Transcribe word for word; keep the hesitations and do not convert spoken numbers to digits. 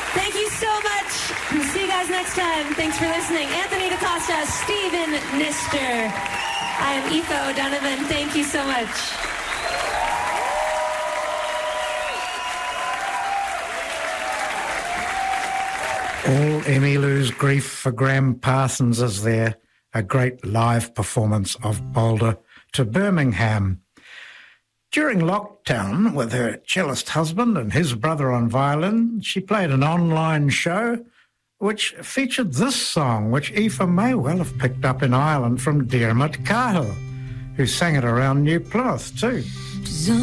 Thank you so much. See you guys next time. Thanks for listening. Anthony DaCosta, Stephen Nister. I am Aoife O'Donovan. Thank you so much. All Emmylou's grief for Graham Parsons is there, a great live performance of Boulder to Birmingham. During lockdown, with her cellist husband and his brother on violin, she played an online show which featured this song, which Aoife may well have picked up in Ireland from Diarmuid Cahill, who sang it around New Plymouth too.